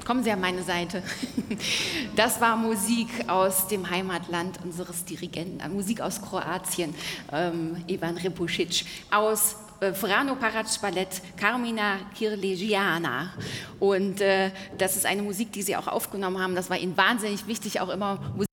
Kommen Sie an meine Seite. Das war Musik aus dem Heimatland unseres Dirigenten, Musik aus Kroatien, Ivan Repušić, aus Frano Parac Ballett Carmina Kirlegiana. Und das ist eine Musik, die Sie auch aufgenommen haben. Das war Ihnen wahnsinnig wichtig, auch immer Musik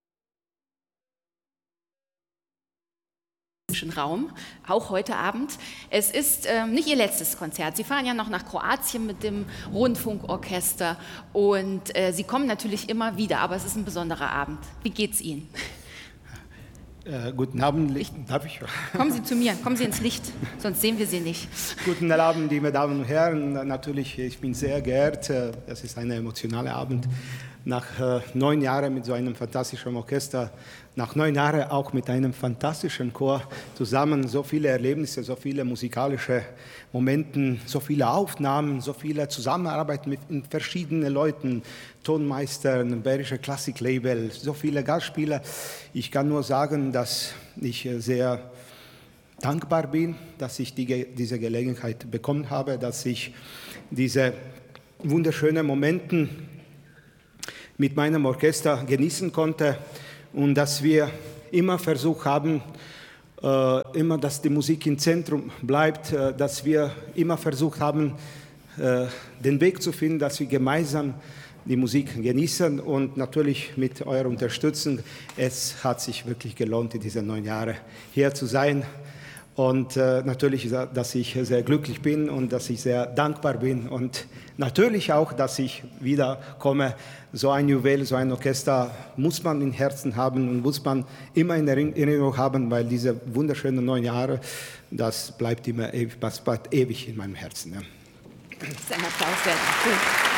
Raum, auch heute Abend. Es ist nicht Ihr letztes Konzert. Sie fahren ja noch nach Kroatien mit dem Rundfunkorchester und Sie kommen natürlich immer wieder, aber es ist ein besonderer Abend. Wie geht's Ihnen? Guten Abend, darf ich? Kommen Sie zu mir, kommen Sie ins Licht, sonst sehen wir Sie nicht. Guten Abend, liebe Damen und Herren. Natürlich, ich bin sehr geehrt. Es ist ein emotionaler Abend. Nach 9 Jahren mit so einem fantastischen Orchester, nach 9 Jahren auch mit einem fantastischen Chor zusammen, so viele Erlebnisse, so viele musikalische Momente, so viele Aufnahmen, so viele Zusammenarbeit mit verschiedenen Leuten, Tonmeistern, Bayerische Klassiklabel, so viele Gastspieler. Ich kann nur sagen, dass ich sehr dankbar bin, dass ich diese Gelegenheit bekommen habe, dass ich diese wunderschönen Momente mit meinem Orchester genießen konnte und dass wir immer versucht haben, immer, dass die Musik im Zentrum bleibt, dass wir immer versucht haben, den Weg zu finden, dass wir gemeinsam die Musik genießen und natürlich mit eurer Unterstützung. Es hat sich wirklich gelohnt, in diesen 9 Jahren hier zu sein. Und natürlich, dass ich sehr glücklich bin und dass ich sehr dankbar bin und natürlich auch, dass ich wieder komme. So ein Juwel, so ein Orchester muss man im Herzen haben und muss man immer in Erinnerung haben, weil diese wunderschönen 9 Jahre, das bleibt immer ewig, das bleibt ewig in meinem Herzen. Ja. Das ist ein Applaus wert. Cool.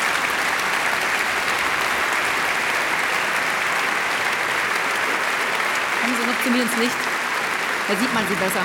Kommen Sie noch zu mir ins Licht. Da sieht man Sie besser.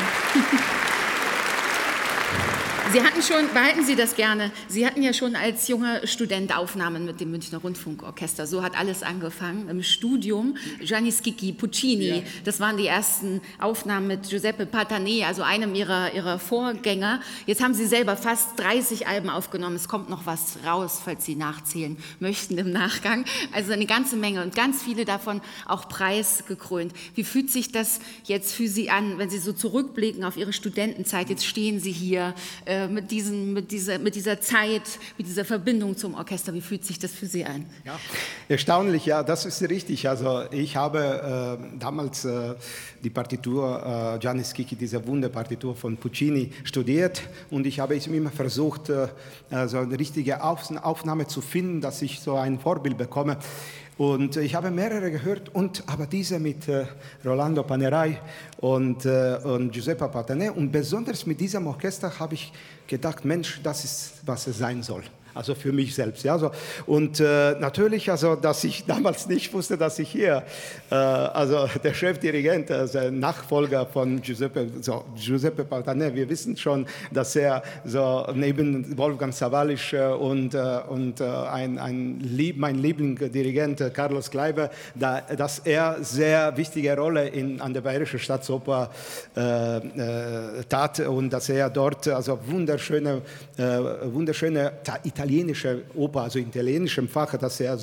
Sie hatten schon, behalten Sie das gerne, Sie hatten ja schon als junger Student Aufnahmen mit dem Münchner Rundfunkorchester. So hat alles angefangen im Studium. Gianni Schicchi, Puccini, ja. Das waren die ersten Aufnahmen mit Giuseppe Patanè, also einem ihrer Vorgänger. Jetzt haben Sie selber fast 30 Alben aufgenommen. Es kommt noch was raus, falls Sie nachzählen möchten im Nachgang. Also eine ganze Menge und ganz viele davon auch preisgekrönt. Wie fühlt sich das jetzt für Sie an, wenn Sie so zurückblicken auf Ihre Studentenzeit? Jetzt stehen Sie hier mit dieser Zeit, mit dieser Verbindung zum Orchester. Wie fühlt sich das für Sie an? Ja, erstaunlich, ja, das ist richtig. Also ich habe damals die Partitur Gianni Schicchi, diese Wunderpartitur von Puccini, studiert und ich habe immer versucht, so eine richtige Aufnahme zu finden, dass ich so ein Vorbild bekomme. Und ich habe mehrere gehört, aber diese mit Rolando Panerai und Giuseppe Patanè. Und besonders mit diesem Orchester habe ich gedacht, Mensch, das ist, was es sein soll. Also für mich selbst. Ja, so. Und natürlich, also, dass ich damals nicht wusste, dass ich hier, also der Chefdirigent, also Nachfolger von Giuseppe Patanè, wir wissen schon, dass er so neben Wolfgang Sawallisch und mein Lieblingsdirigent Carlos Kleiber, dass er sehr wichtige Rolle an der Bayerischen Staatsoper tat und dass er dort also wunderschöne italienische Oper, also in italienischem Fach, dass er so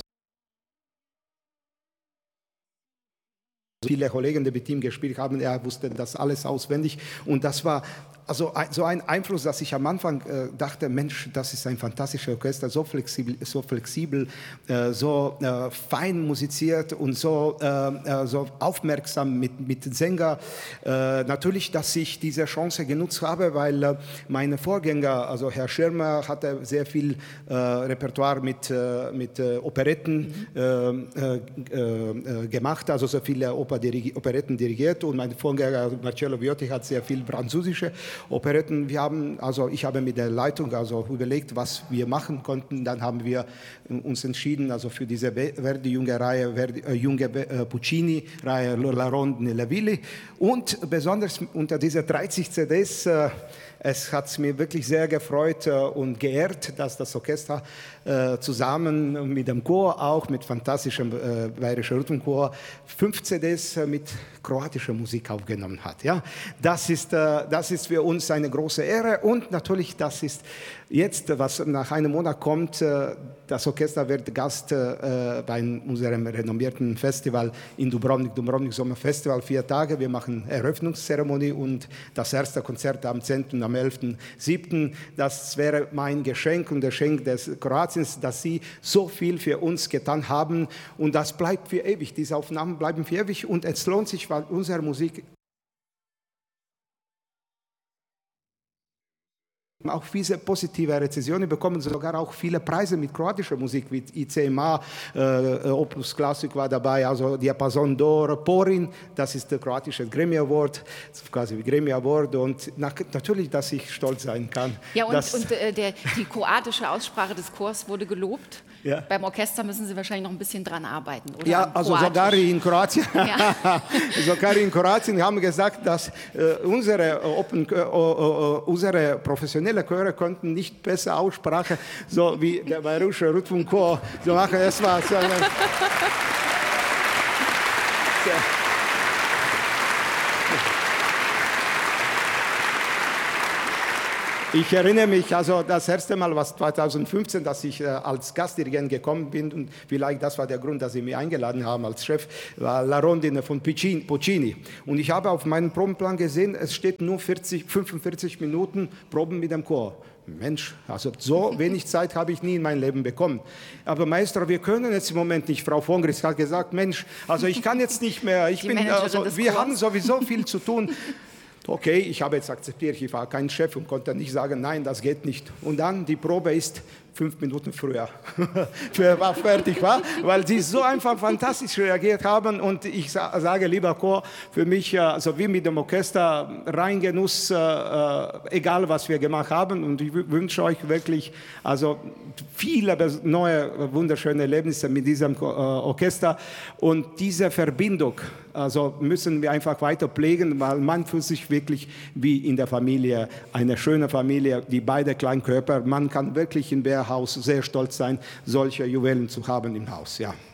viele Kollegen, die mit ihm gespielt haben, er wusste das alles auswendig und das war also so ein Einfluss, dass ich am Anfang dachte, Mensch, das ist ein fantastisches Orchester, so flexibel, so fein musiziert und so aufmerksam mit den Sängern. Natürlich, dass ich diese Chance genutzt habe, weil meine Vorgänger, also Herr Schirmer, hatte sehr viel Repertoire mit Operetten gemacht, also so viele Operetten dirigiert und mein Vorgänger Marcello Viotti hat sehr viel französische Operetten. Ich habe mit der Leitung überlegt, was wir machen konnten. Dann haben wir uns entschieden, also für diese junge Puccini-Reihe La Ronde nelle Ville und besonders unter diese 30 CDs. Es hat mir wirklich sehr gefreut und geehrt, dass das Orchester zusammen mit dem Chor, auch mit fantastischem Bayerischen Rundfunkchor, 5 CDs CDs mit kroatischer Musik aufgenommen hat. Ja? Das ist für uns eine große Ehre und natürlich, das ist jetzt, was nach einem Monat kommt, das Orchester wird Gast bei unserem renommierten Festival in Dubrovnik, Dubrovnik Sommerfestival, 4 Tage. Wir machen Eröffnungszeremonie und das erste Konzert am 10. und am 11.07. Das wäre mein Geschenk und Geschenk des Kroatiens, dass sie so viel für uns getan haben und das bleibt für ewig. Diese Aufnahmen bleiben für ewig und es lohnt sich, weil unsere Musik auch viele positive Rezensionen bekommen, sogar auch viele Preise mit kroatischer Musik, wie ICMA, Opus Classic war dabei, also Diapason d'Or, Porin, das ist der kroatische Grammy Award, quasi wie Grammy Award und natürlich, dass ich stolz sein kann. Ja, die kroatische Aussprache des Chors wurde gelobt. Ja. Beim Orchester müssen Sie wahrscheinlich noch ein bisschen dran arbeiten, oder? Ja, also sogar in Kroatien, ja. Sogar in Kroatien haben gesagt, dass unsere professionelle Chöre konnten nicht besser Aussprache, so wie der Bayerische Rundfunkchor so machen. Das war so eine Ich erinnere mich, also das erste Mal war 2015, dass ich als Gastdirigent gekommen bin und vielleicht das war der Grund, dass Sie mich eingeladen haben als Chef, war La Rondine von Puccini. Und ich habe auf meinem Probenplan gesehen, es steht nur 45 Minuten Proben mit dem Chor. Mensch, also so wenig Zeit habe ich nie in meinem Leben bekommen. Aber Maestro, wir können jetzt im Moment nicht. Frau von Gries hat gesagt, Mensch, also ich kann jetzt nicht mehr. Wir haben sowieso viel zu tun. Okay, ich habe jetzt akzeptiert, ich war kein Chef und konnte nicht sagen, nein, das geht nicht. Und dann, die Probe ist 5 Minuten früher war fertig, weil sie so einfach fantastisch reagiert haben. Und ich sage, lieber Chor, für mich, so wie mit dem Orchester, rein Genuss, egal was wir gemacht haben. Und ich wünsche euch wirklich also viele neue, wunderschöne Erlebnisse mit diesem Orchester. Und diese Verbindung, also müssen wir einfach weiter pflegen, weil man fühlt sich wirklich wie in der Familie, eine schöne Familie, die beide Kleinkörper. Man kann wirklich in Bärhaus sehr stolz sein, solche Juwelen zu haben im Haus. Ja.